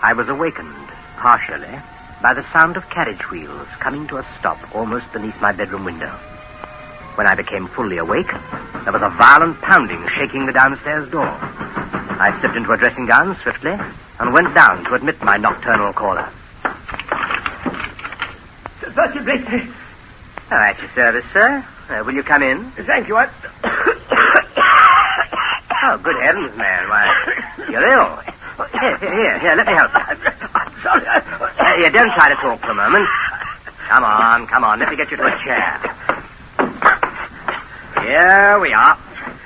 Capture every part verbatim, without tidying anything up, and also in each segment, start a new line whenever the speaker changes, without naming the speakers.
I was awakened, partially, by the sound of carriage wheels coming to a stop almost beneath my bedroom window. When I became fully awake, there was a violent pounding shaking the downstairs door. I slipped into a dressing gown swiftly and went down to admit my nocturnal caller.
Sir Percy Blakeney.
Oh, at your service, sir. Uh, will you come in?
Thank you. I...
Oh, good heavens, man. Why, you're ill. Here, here, here, here, let me help you.
I'm sorry.
Uh, here, don't try to talk for a moment. Come on, come on. Let me get you to a chair. Here we are.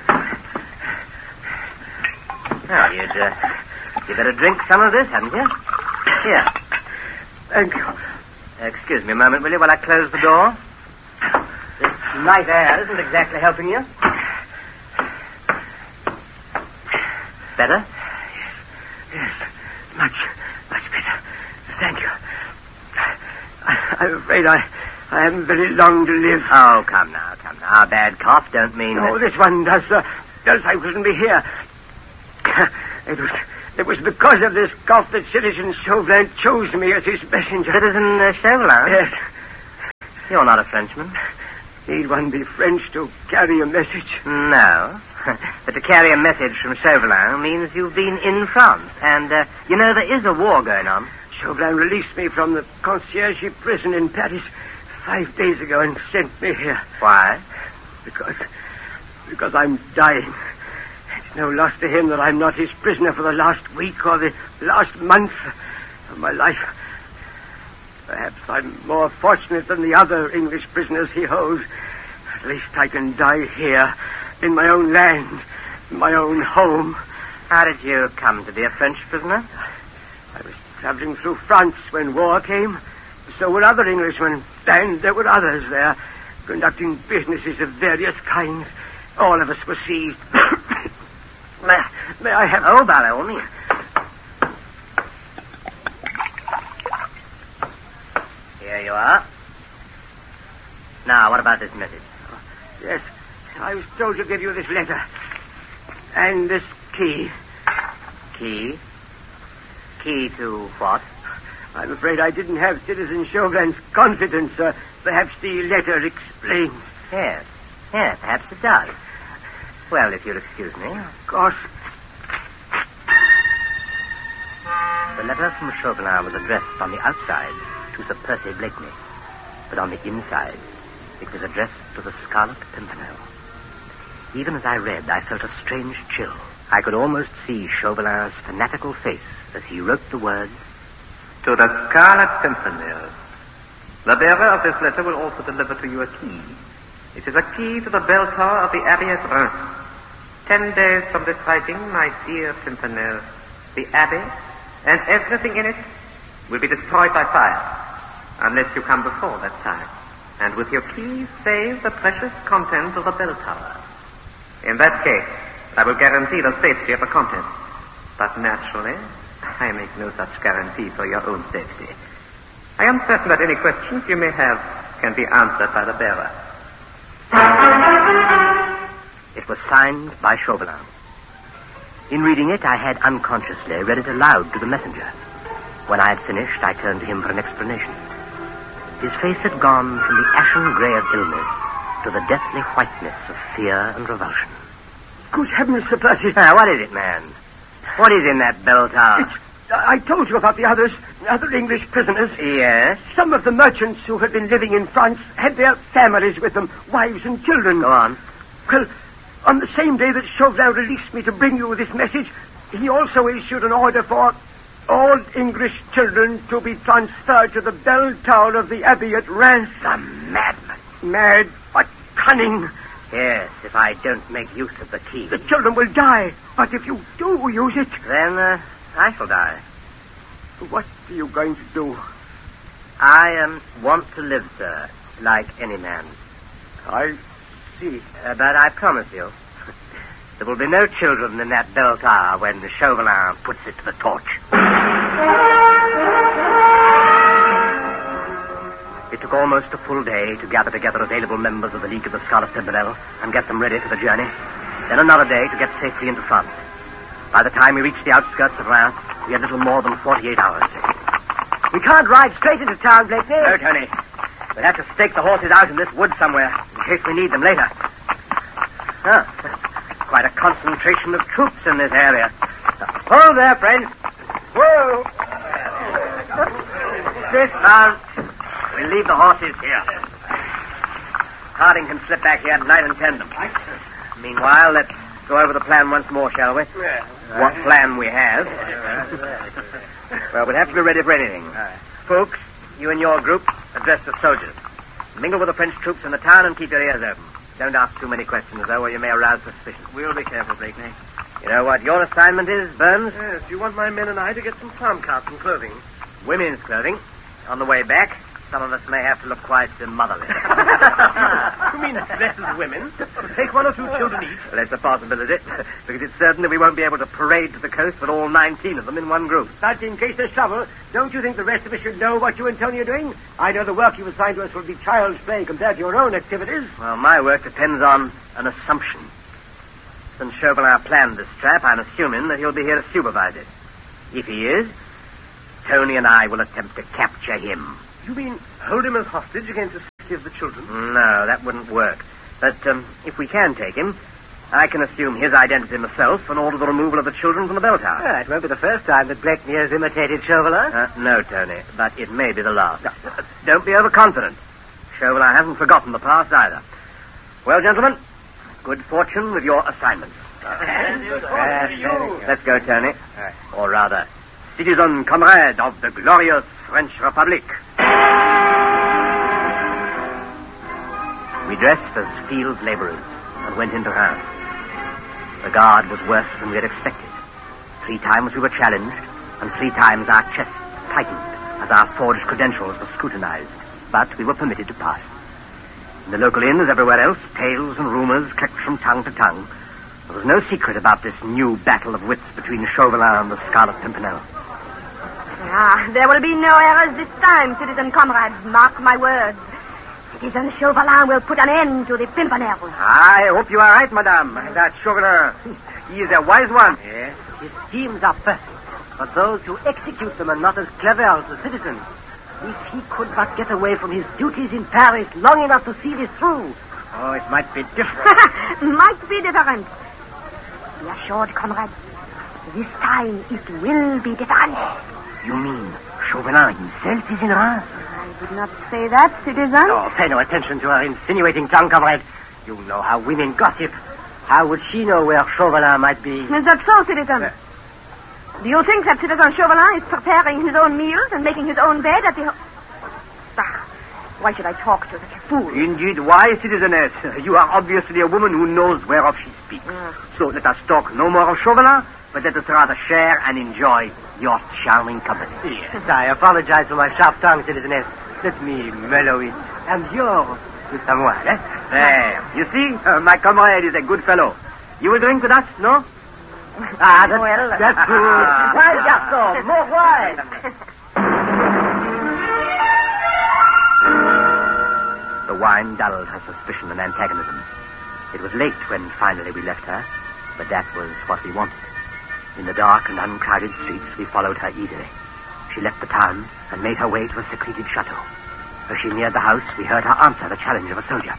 Well, you'd, uh, you'd better drink some of this, hadn't you? Here.
Thank you.
Excuse me a moment, will you, while I close the door? This night air isn't exactly helping you. Better?
Yes, yes. Much, much better. Thank you. I, I'm afraid I, I haven't very long to live.
Oh, come now, come now. A bad cough don't mean
No,
that...
this one does, uh, does I wouldn't be here. It was, it was because of this cough that Citizen Chauvelin chose me as his messenger.
Citizen uh, Chauvelin?
Yes.
You're not a Frenchman.
Need one be French to carry a message?
No. But to carry a message from Chauvelin means you've been in France. And, uh, you know, there is a war going on.
Chauvelin released me from the concierge prison in Paris five days ago and sent me here.
Why?
Because, because I'm dying. It's no loss to him that I'm not his prisoner for the last week or the last month of my life. Perhaps I'm more fortunate than the other English prisoners he holds. At least I can die here, in my own land, in my own home.
How did you come to be a French prisoner?
I was traveling through France when war came. So were other Englishmen, and there were others there, conducting businesses of various kinds. All of us were seized. may, may I have...
Oh, by all means. Here you are. Now, what about this message?
Yes, I was told to give you this letter. And this key.
Key? Key to what?
I'm afraid I didn't have Citizen Chauvelin's confidence. Uh, perhaps the letter explains.
Yes. Yes, perhaps it does. Well, if you'll excuse me.
Of course.
The letter from Chauvelin was addressed on the outside to Sir Percy Blakeney. But on the inside, it was addressed to the Scarlet Pimpernel. Even as I read, I felt a strange chill. I could almost see Chauvelin's fanatical face as he wrote the words,
"To the Scarlet Pimpernel. The bearer of this letter will also deliver to you a key. It is a key to the bell tower of the Abbey at Reims. Ten days from this writing, my dear Pimpernel, the Abbey and everything in it will be destroyed by fire, unless you come before that time, and with your key save the precious contents of the bell tower. In that case, I will guarantee the safety of the contents. But naturally, I make no such guarantee for your own safety. I am certain that any questions you may have can be answered by the bearer."
It was signed by Chauvelin. In reading it, I had unconsciously read it aloud to the messenger. When I had finished, I turned to him for an explanation. His face had gone from the ashen grey of illness to the deathly whiteness of fear and revulsion.
Good heavens, Sir Percy.
Now, what is it, man? What is in that bell tower?
It's, I told you about the others, the other English prisoners.
Yes?
Some of the merchants who had been living in France had their families with them, wives and children.
Go on.
Well, on the same day that Chauvelin released me to bring you this message, he also issued an order for all English children to be transferred to the bell tower of the Abbey at Reims.
A madman.
Mad, but cunning.
Yes, if I don't make use of the key.
The children will die, but if you do use it...
Then, uh, I shall die.
What are you going to do?
I um, want to live, sir, like any man.
I see.
Uh, but I promise you, there will be no children in that bell tower when the Chauvelin puts it to the torch. It took almost a full day to gather together available members of the League of the Scarlet Pimpernel and get them ready for the journey. Then another day to get safely into France. By the time we reached the outskirts of Reims, we had little more than forty-eight hours. We can't ride straight into town, Blakeney. No, Tony. We'll have to stake the horses out in this wood somewhere, in case we need them later. Ah, quite a concentration of troops in this area. Hold there, friends. Whoa! Dismount. We'll leave the horses here. Harding can slip back here tonight and tend them. Meanwhile, let's go over the plan once more, shall we? What plan we have. Well, we'll have to be ready for anything. Folks, you and your group address the soldiers. Mingle with the French troops in the town and keep your ears open. Don't ask too many questions, though, or you may arouse suspicion.
We'll be careful, Blakeney.
You know what your assignment is, Burns?
Yes, you want my men and I to get some farm carts and clothing.
Women's clothing. On the way back, some of us may have to look quite uh, motherly.
You mean dress as women? Take one or two children each?
Well, that's a possibility, because it's certain that we won't be able to parade to the coast with all nineteen of them in one group.
But in case there's trouble, don't you think the rest of us should know what you and Tony are doing? I know the work you've assigned to us will be child's play compared to your own activities.
Well, my work depends on an assumption. Since Chauvelin planned this trap, I'm assuming that he'll be here to supervise it. If he is, Tony and I will attempt to capture him.
You mean hold him as hostage against the safety of the children?
No, that wouldn't work. But um, if we can take him, I can assume his identity myself and order the removal of the children from the bell tower.
Yeah, it won't be the first time that Blakeney has imitated Chauvelin.
Uh, no, Tony, but it may be the last. Uh, don't be overconfident. Chauvelin hasn't forgotten the past either. Well, gentlemen, good fortune with your assignments. Uh, let's go, Tony. Or rather, citizen comrade of the glorious French Republic. We dressed as field laborers and went into Reims. The guard was worse than we had expected. Three times we were challenged, and three times our chests tightened as our forged credentials were scrutinized. But we were permitted to pass. In the local inn, as everywhere else, tales and rumors clicked from tongue to tongue. There was no secret about this new battle of wits between Chauvelin and the Scarlet Pimpernel.
Ah, there will be no errors this time, citizen comrades. Mark my words. Citizen Chauvelin will put an end to the Pimpernel.
I hope you are right, madame. That Chauvelin, he is a wise one.
Yes, his schemes are perfect, but those who execute them are not as clever as the citizens. If he could but get away from his duties in Paris long enough to see this through, oh, it might be different.
Might be different. Be assured, comrades, this time it will be different.
You mean Chauvelin himself is in Reims?
I would not say that, citizen.
Oh, pay no attention to her insinuating tongue, comrade. You know how women gossip. How would she know where Chauvelin might be?
Is that so, citizen? Uh, Do you think that citizen Chauvelin is preparing his own meals and making his own bed at the... Ho- ah, why should I talk to such a fool?
Indeed, why, citizeness? You are obviously a woman who knows whereof she speaks. Uh. So let us talk no more of Chauvelin, but let us rather share and enjoy your charming company.
Yes, I apologize for my sharp tongue, citizeness. Let me mellow it. And yours with some wine, eh?
There. You see, uh, my comrade is a good fellow. You will drink with us, no?
Ah, that's,
well,
that's good. Wine, Gaston, more wine.
The wine dulled her suspicion and antagonism. It was late when finally we left her, but that was what we wanted. In the dark and uncrowded streets, we followed her eagerly. She left the town and made her way to a secluded chateau. As she neared the house, we heard her answer the challenge of a soldier.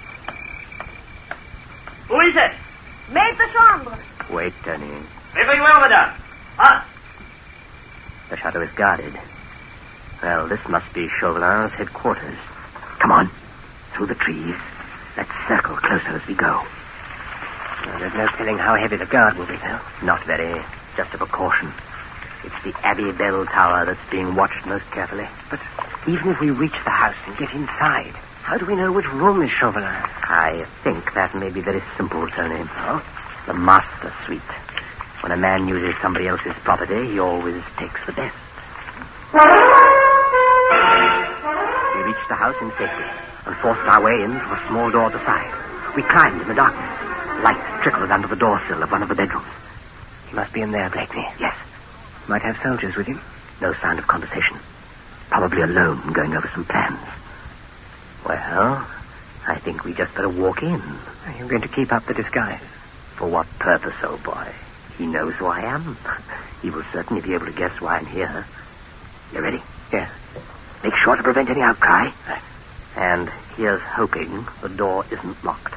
Who is it?
Maître de chambre.
Wait, Tony.
Very well, madame. Ah.
The chateau is guarded. Well, this must be Chauvelin's headquarters. Come on. Through the trees. Let's circle closer as we go.
Well, there's no telling how heavy the guard will be, though.
Not very. Just a precaution. It's the Abbey bell tower that's being watched most carefully.
But even if we reach the house and get inside, how do we know which room is Chauvelin?
I think that may be very simple, Tony.
Oh?
The master suite. When a man uses somebody else's property, he always takes the best. We reached the house in safety and forced our way in through a small door at the side. We climbed in the darkness. Light trickled under the door sill of one of the bedrooms.
He must be in there, Blakeney.
Yes.
Might have soldiers with him.
No sound of conversation. Probably alone, going over some plans. Well, I think we just better walk in.
Are you going to keep up the disguise?
For what purpose, old boy? He knows who I am. He will certainly be able to guess why I'm here. You ready? Yes. Make sure to prevent any outcry. And here's hoping the door isn't locked.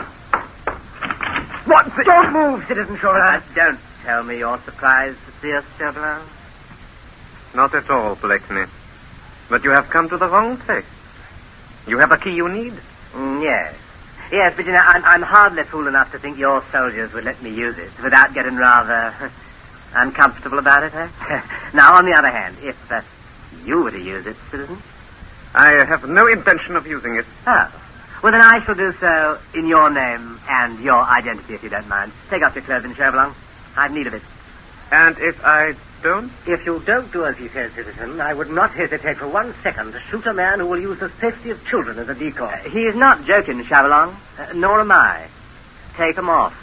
What? The... Don't move, Citizen Chauvelin.
Uh, don't tell me you're surprised to see us, Chauvelin.
Not at all, Blakeney. But you have come to the wrong place. You have a key you need?
Mm, yes. Yes, but you know, I'm, I'm hardly fool enough to think your soldiers would let me use it without getting rather uncomfortable about it, eh? Now, on the other hand, if uh, you were to use it, citizen...
I have no intention of using it.
Oh. Well, then I shall do so in your name and your identity, if you don't mind. Take off your clothing, Chauvelin. I've need of it.
And if I don't?
If you don't do as he says, citizen, I would not hesitate for one second to shoot a man who will use the safety of children as a decoy.
Uh, he is not joking, Chauvelin. Uh, nor am I. Take him off.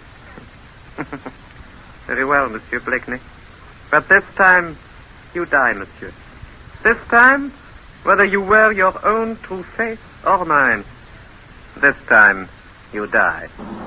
Very well, Monsieur Blakeney. But this time, you die, monsieur. This time, whether you wear your own true face or mine, this time, you die.